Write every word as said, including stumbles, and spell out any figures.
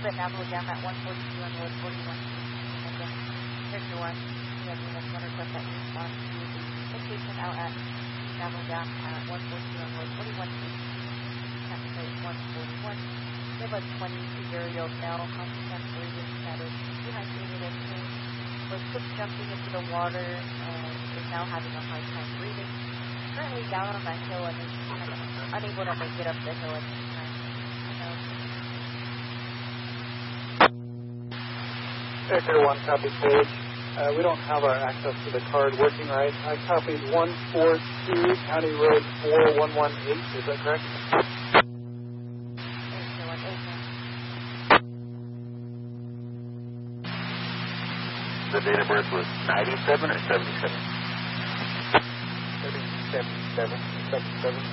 but Navajo Dam at one forty-two on Road forty-one. And then Victor one, we have units one request that you respond to the location out at Navajo Dam at one forty-two on Road forty-one. Campsite one forty-one. We have a twenty-two-year-old male, constant breathing status, dehydrated and pain, was quick jumping into the water and is now having a hard time breathing. Currently down on that hill and is kind of unable to make it up the hill at this time. Victor one, copy Page. Uh, we don't have our access to the card working right. I copied one forty-two County Road four one one eight. Is that correct? The date of birth was ninety-seven or seventy-seven? seventy-seven, seventy-seven.